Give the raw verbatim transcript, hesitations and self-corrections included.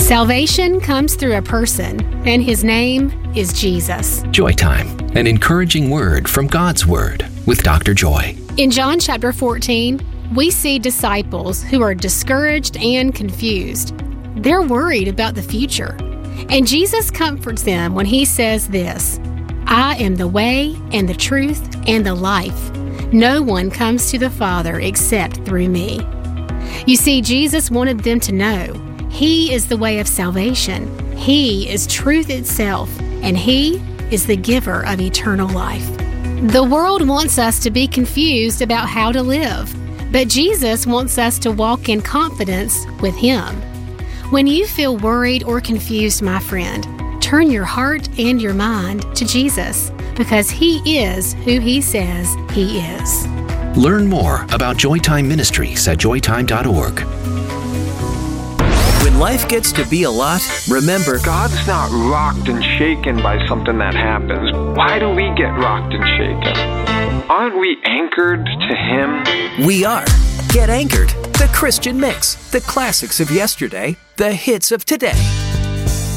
Salvation comes through a person, and his name is Jesus. Joy Time, an encouraging word from God's Word with Doctor Joy. In John chapter fourteen, we see disciples who are discouraged and confused. They're worried about the future. And Jesus comforts them when he says this, "I am the way and the truth and the life. No one comes to the Father except through me." You see, Jesus wanted them to know he is the way of salvation. He is truth itself, and he is the giver of eternal life. The world wants us to be confused about how to live, but Jesus wants us to walk in confidence with him. When you feel worried or confused, my friend, turn your heart and your mind to Jesus, because he is who he says he is. Learn more about Joy Time Ministries at joy time dot org. When life gets to be a lot, remember, God's not rocked and shaken by something that happens. Why do we get rocked and shaken? Aren't we anchored to him? We are. Get Anchored, the Christian mix, the classics of yesterday, the hits of today.